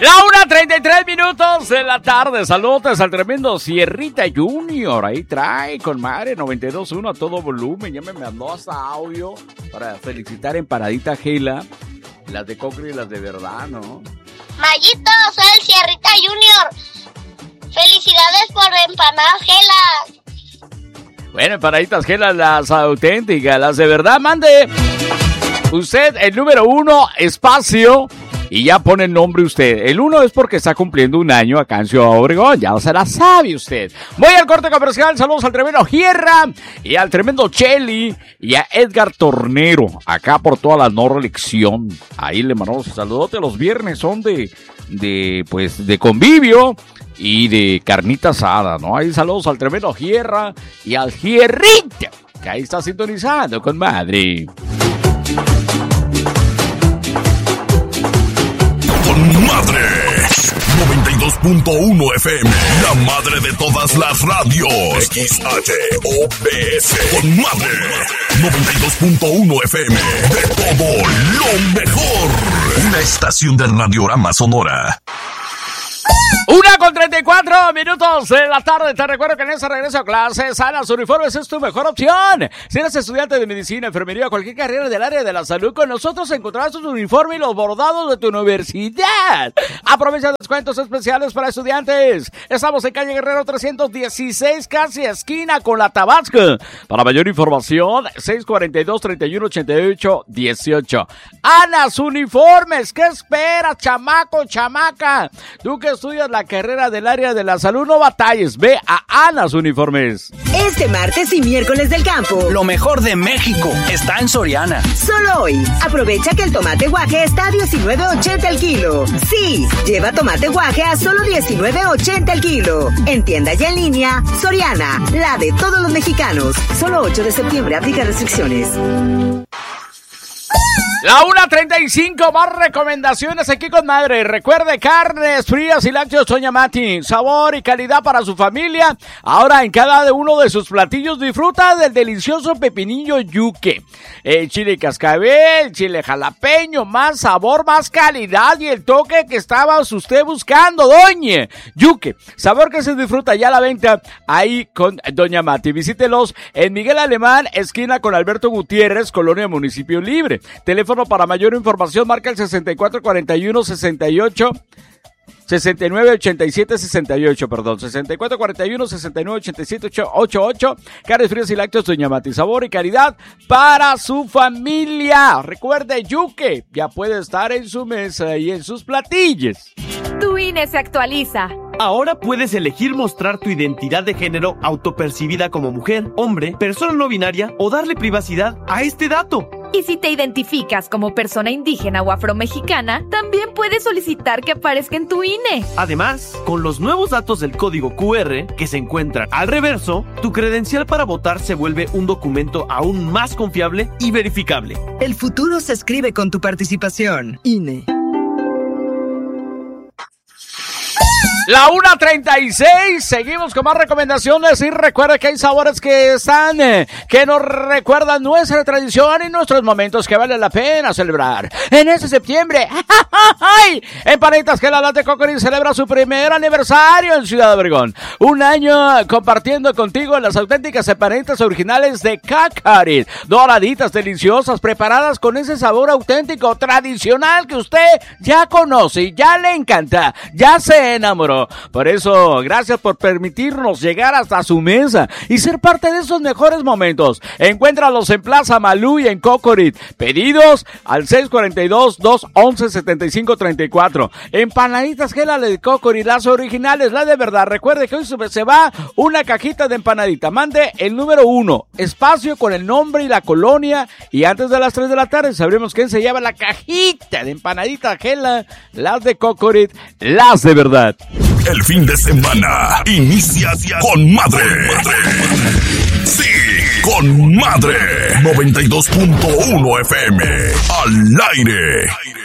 1:33 de la tarde. Saludos al tremendo Sierrita Junior. Ahí trae con madre 92.1 a todo volumen. Ya me mandó hasta audio para felicitar Empanadita Gela. Las de Cocri y las de verdad, ¿no? Mayito, soy el Sierrita Junior. Felicidades por Empanadas Gela. Bueno, Empanaditas Gela, las auténticas, las de verdad. Mande usted el número 1, espacio. Y ya pone el nombre usted. El 1 es porque está cumpliendo un año acá en Ciudad Obregón. Ya se la sabe usted. Voy al corte comercial. Saludos al tremendo Gierra y al tremendo Cheli y a Edgar Tornero. Acá por toda la no reelección. Ahí le mandamos un saludote. Los viernes son de convivio y de carnita asada, ¿no? Ahí saludos al tremendo Gierra y al Gierrita, que ahí está sintonizando con madre. Con madre 92.1 FM, la madre de todas las radios. XHOPS. Con madre 92.1 FM, de todo lo mejor. Una estación del Radiorama Sonora. 1:34 de la tarde. Te recuerdo que en ese regreso a clases, Alas Uniformes es tu mejor opción. Si eres estudiante de medicina, enfermería o cualquier carrera del área de la salud, con nosotros encontrarás tu uniforme y los bordados de tu universidad. Aprovecha descuentos especiales para estudiantes. Estamos en calle Guerrero 316, casi esquina con la Tabasco. Para mayor información, 642-3188-18. Alas Uniformes, ¿qué esperas, chamaco, chamaca? Tú que estudias la carrera del área de la salud, no batalles, ve a Alas Uniformes. Este martes y miércoles del campo, lo mejor de México está en Soriana. Solo hoy, aprovecha que el tomate guaje está a $19.80 el kilo. Sí, lleva tomate guaje a solo $19.80 el kilo. En tienda y en línea, Soriana, la de todos los mexicanos. Solo 8 de septiembre, aplica restricciones. La 1:35, más recomendaciones aquí con madre. Recuerde, carnes frías y lácteos Doña Mati, sabor y calidad para su familia. Ahora en cada uno de sus platillos disfruta del delicioso pepinillo yuque. Chile cascabel, chile jalapeño, más sabor, más calidad y el toque que estaba usted buscando, doña. Yuque, sabor que se disfruta ya a la venta ahí con Doña Mati. Visítelos en Miguel Alemán, esquina con Alberto Gutiérrez, Colonia Municipio Libre. Teléfono para mayor información, marca el 6987-68, perdón, 6441-6987-88. Carnes frías y lácteos Doña Mati, sabor y calidad para su familia. Recuerde, yuque ya puede estar en su mesa y en sus platillos. Tu INE se actualiza. Ahora puedes elegir mostrar tu identidad de género autopercibida como mujer, hombre, persona no binaria o darle privacidad a este dato. Y si te identificas como persona indígena o afromexicana, también puedes solicitar que aparezca en tu INE. Además, con los nuevos datos del código QR que se encuentran al reverso, tu credencial para votar se vuelve un documento aún más confiable y verificable. El futuro se escribe con tu participación. INE. La 1:36, seguimos con más recomendaciones y recuerda que hay sabores que están, que nos recuerdan nuestra tradición y nuestros momentos que vale la pena celebrar. En este septiembre, Empanaditas Gela, las de Cocori celebra su primer aniversario en Ciudad Obregón. Un año compartiendo contigo las auténticas empanaditas originales de Cocori. Doraditas, deliciosas, preparadas con ese sabor auténtico, tradicional que usted ya conoce y ya le encanta, ya se enamoró. Por eso, gracias por permitirnos llegar hasta su mesa y ser parte de esos mejores momentos. Encuéntralos en Plaza Malú y en Cocorit. Pedidos al 642-211-7534. Empanaditas Gela de Cocorit, las originales, la de verdad. Recuerde que hoy se va una cajita de empanadita. Mande el número 1, espacio con el nombre y la colonia. Y antes de las 3 de la tarde sabremos quién se lleva la cajita de empanaditas Gela, las de Cocorit, las de verdad. El fin de semana inicia con madre. Sí, con madre. 92.1 FM. Al aire.